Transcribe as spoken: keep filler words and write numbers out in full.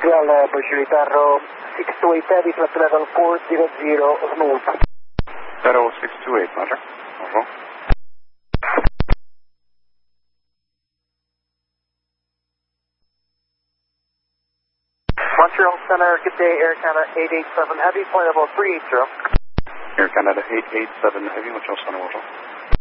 Montreal, uh, British Tarro six two eight Heavy, flight level four zero zero, smooth. Tarro six two eight, Roger. Bonjour. Montreal Center, good day, Air Canada eight eight seven Heavy, flight level three eight zero. Air Canada eight eight seven Heavy, Montreal Center, bonjour.